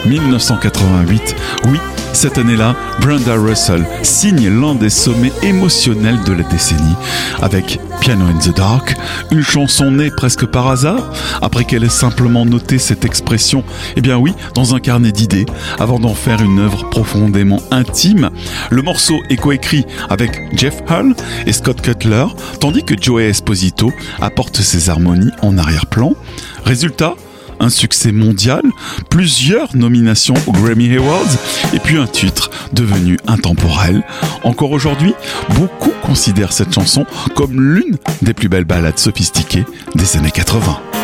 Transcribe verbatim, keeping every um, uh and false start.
dix-neuf cent quatre-vingt-huit, oui, cette année-là, Brenda Russell signe l'un des sommets émotionnels de la décennie avec Piano in the Dark, une chanson née presque par hasard, après qu'elle ait simplement noté cette expression, eh bien oui, dans un carnet d'idées, avant d'en faire une œuvre profondément intime. Le morceau est coécrit avec Jeff Hull et Scott Cutler, tandis que Joey Esposito apporte ses harmonies en arrière-plan. Résultat, un succès mondial, plusieurs nominations aux Grammy Awards et puis un titre devenu intemporel. Encore aujourd'hui, beaucoup considèrent cette chanson comme l'une des plus belles ballades sophistiquées des années quatre-vingts.